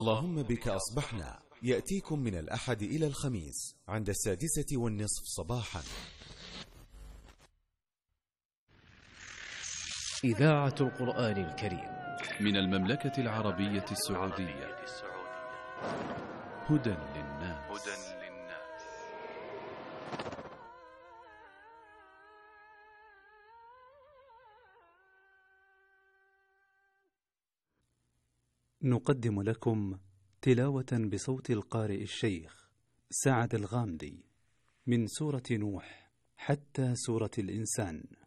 اللهم بك أصبحنا يأتيكم من الأحد إلى الخميس عند 6:30 صباحا. إذاعة القرآن الكريم من المملكة العربية السعودية. هدى للناس. نقدم لكم تلاوة بصوت القارئ الشيخ سعد الغامدي من سورة نوح حتى سورة الإنسان.